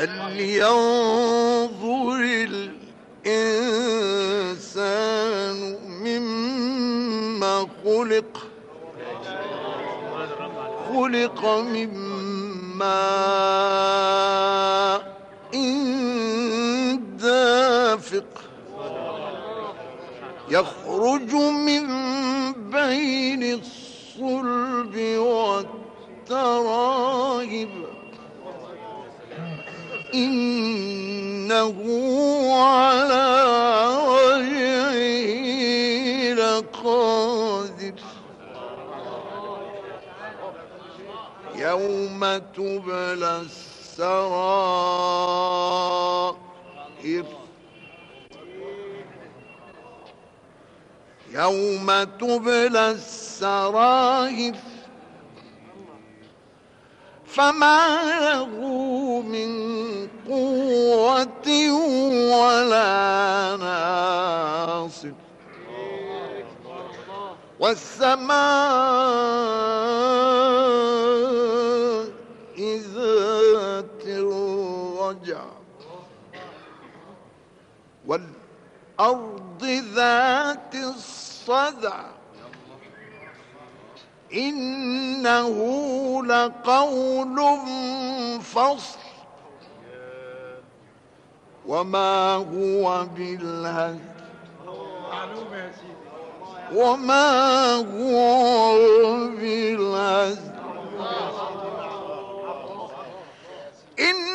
فلينظر الإنسان مما خلق من ماء دافق يخرج من بين الصلب والترائب إنه على رجعه لقادر يوم تبلى السرائر فما له من قوة ولا ناصر والسماء ذات الرجع والأرض ذات الصدع إنه لقول فصل وما هو بالهزل